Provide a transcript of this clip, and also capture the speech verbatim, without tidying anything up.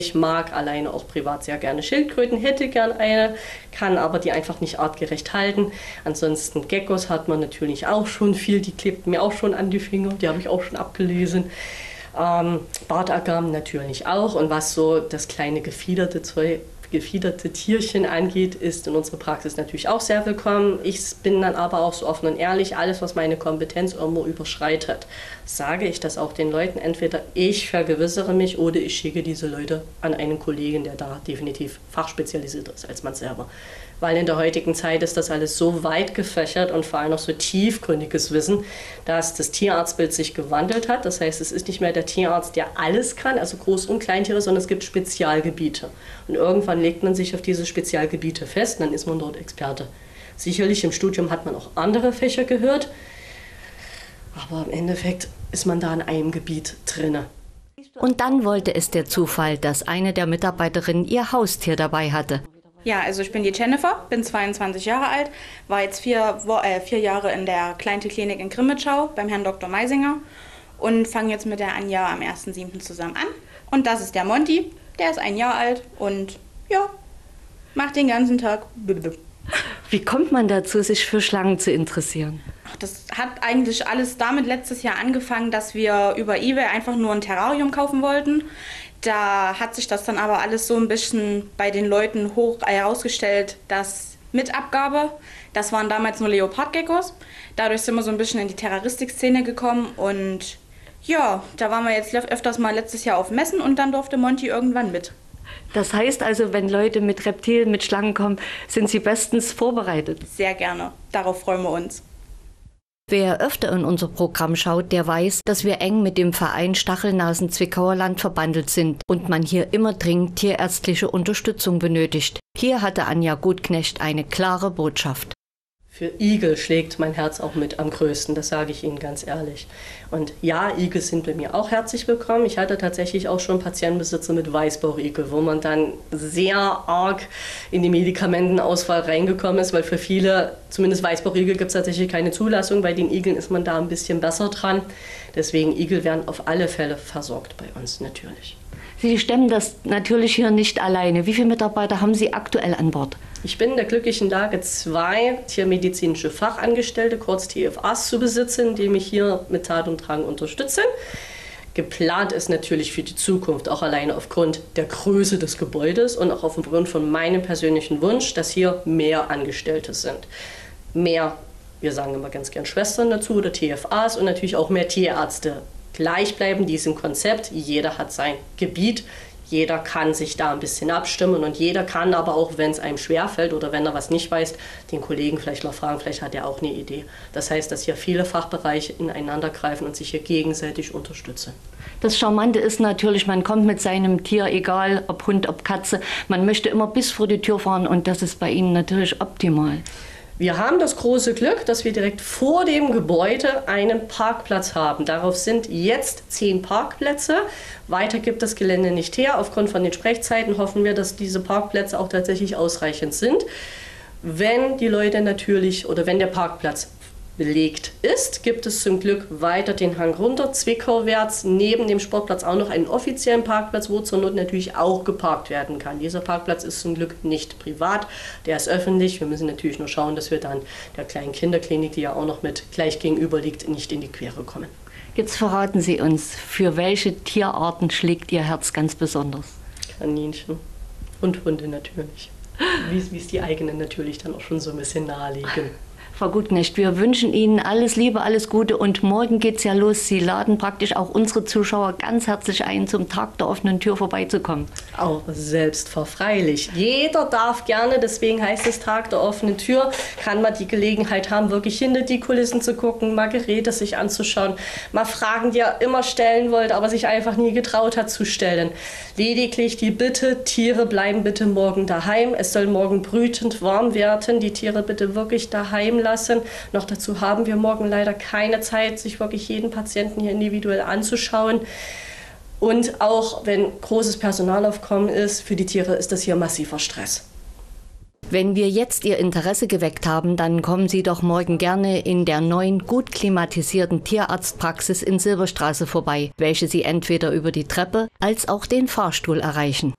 Ich mag alleine auch privat sehr gerne Schildkröten, hätte gern eine, kann aber die einfach nicht artgerecht halten. Ansonsten Geckos hat man natürlich auch schon viel, die klebten mir auch schon an die Finger, die habe ich auch schon abgelesen. Ähm, Bartagamen natürlich auch, und was so das kleine gefiederte Zeug, gefiederte Tierchen angeht, ist in unserer Praxis natürlich auch sehr willkommen. Ich bin dann aber auch so offen und ehrlich, alles, was meine Kompetenz irgendwo überschreitet, sage ich das auch den Leuten. Entweder ich vergewissere mich oder ich schicke diese Leute an einen Kollegen, der da definitiv fachspezialisierter ist als man selber. Weil in der heutigen Zeit ist das alles so weit gefächert und vor allem noch so tiefgründiges Wissen, dass das Tierarztbild sich gewandelt hat. Das heißt, es ist nicht mehr der Tierarzt, der alles kann, also Groß- und Kleintiere, sondern es gibt Spezialgebiete. Und irgendwann legt man sich auf diese Spezialgebiete fest, und dann ist man dort Experte. Sicherlich im Studium hat man auch andere Fächer gehört, aber im Endeffekt ist man da in einem Gebiet drinne. Und dann wollte es der Zufall, dass eine der Mitarbeiterinnen ihr Haustier dabei hatte. Ja, also ich bin die Jennifer, bin zweiundzwanzig Jahre alt, war jetzt vier, äh, vier Jahre in der Kleintierklinik in Grimmitschau beim Herrn Doktor Meisinger und fange jetzt mit der Anja am ersten siebten zusammen an. Und das ist der Monty, der ist ein Jahr alt und ja, macht den ganzen Tag. Wie kommt man dazu, sich für Schlangen zu interessieren? Ach, das hat eigentlich alles damit letztes Jahr angefangen, dass wir über eBay einfach nur ein Terrarium kaufen wollten. Da hat sich das dann aber alles so ein bisschen bei den Leuten hoch herausgestellt, dass mit Abgabe, das waren damals nur Leopardgeckos. Dadurch sind wir so ein bisschen in die Terroristik-Szene gekommen und ja, da waren wir jetzt öfters mal letztes Jahr auf Messen und dann durfte Monty irgendwann mit. Das heißt also, wenn Leute mit Reptilien, mit Schlangen kommen, sind sie bestens vorbereitet? Sehr gerne, darauf freuen wir uns. Wer öfter in unser Programm schaut, der weiß, dass wir eng mit dem Verein Stachelnasen-Zwickauer Land verbandelt sind und man hier immer dringend tierärztliche Unterstützung benötigt. Hier hatte Anja Gutknecht eine klare Botschaft. Für Igel schlägt mein Herz auch mit am größten, das sage ich Ihnen ganz ehrlich. Und ja, Igel sind bei mir auch herzlich willkommen. Ich hatte tatsächlich auch schon Patientenbesitzer mit Weißbauchigel, wo man dann sehr arg in die Medikamentenauswahl reingekommen ist, weil für viele, zumindest Weißbauchigel, gibt es tatsächlich keine Zulassung. Bei den Igeln ist man da ein bisschen besser dran. Deswegen, Igel werden auf alle Fälle versorgt bei uns, natürlich. Sie stemmen das natürlich hier nicht alleine. Wie viele Mitarbeiter haben Sie aktuell an Bord? Ich bin in der glücklichen Lage, zwei tiermedizinische Fachangestellte, kurz T F As, zu besitzen, die mich hier mit Tat und Drang unterstützen. Geplant ist natürlich für die Zukunft, auch alleine aufgrund der Größe des Gebäudes und auch aufgrund von meinem persönlichen Wunsch, dass hier mehr Angestellte sind. Mehr, wir sagen immer ganz gern Schwestern dazu oder T F As und natürlich auch mehr Tierärzte. Gleich bleiben diesem Konzept, jeder hat sein Gebiet, jeder kann sich da ein bisschen abstimmen und jeder kann aber auch, wenn es einem schwerfällt oder wenn er was nicht weiß, den Kollegen vielleicht mal fragen, vielleicht hat er auch eine Idee. Das heißt, dass hier viele Fachbereiche ineinander greifen und sich hier gegenseitig unterstützen. Das Charmante ist natürlich, man kommt mit seinem Tier, egal ob Hund, ob Katze, man möchte immer bis vor die Tür fahren und das ist bei Ihnen natürlich optimal. Wir haben das große Glück, dass wir direkt vor dem Gebäude einen Parkplatz haben. Darauf sind jetzt zehn Parkplätze. Weiter gibt das Gelände nicht her. Aufgrund von den Sprechzeiten hoffen wir, dass diese Parkplätze auch tatsächlich ausreichend sind. Wenn die Leute natürlich oder wenn der Parkplatz belegt ist, gibt es zum Glück weiter den Hang runter, Zwickauwärts, neben dem Sportplatz auch noch einen offiziellen Parkplatz, wo zur Not natürlich auch geparkt werden kann. Dieser Parkplatz ist zum Glück nicht privat, der ist öffentlich. Wir müssen natürlich nur schauen, dass wir dann der kleinen Kinderklinik, die ja auch noch mit gleich gegenüber liegt, nicht in die Quere kommen. Jetzt verraten Sie uns, für welche Tierarten schlägt Ihr Herz ganz besonders? Kaninchen und Hunde natürlich, wie es die eigenen natürlich dann auch schon so ein bisschen nahelegen. Frau Gutknecht, wir wünschen Ihnen alles Liebe, alles Gute und morgen geht's ja los. Sie laden praktisch auch unsere Zuschauer ganz herzlich ein, zum Tag der offenen Tür vorbeizukommen. Auch selbstverfreilich. Jeder darf gerne, deswegen heißt es Tag der offenen Tür, kann man die Gelegenheit haben, wirklich hinter die Kulissen zu gucken, mal Geräte sich anzuschauen, mal Fragen, die er immer stellen wollte, aber sich einfach nie getraut hat zu stellen. Lediglich die Bitte, Tiere bleiben bitte morgen daheim. Es soll morgen brütend warm werden, die Tiere bitte wirklich daheim lassen. Noch dazu haben wir morgen leider keine Zeit, sich wirklich jeden Patienten hier individuell anzuschauen. Und auch wenn großes Personalaufkommen ist, für die Tiere ist das hier massiver Stress. Wenn wir jetzt Ihr Interesse geweckt haben, dann kommen Sie doch morgen gerne in der neuen, gut klimatisierten Tierarztpraxis in Silberstraße vorbei, welche Sie entweder über die Treppe als auch den Fahrstuhl erreichen.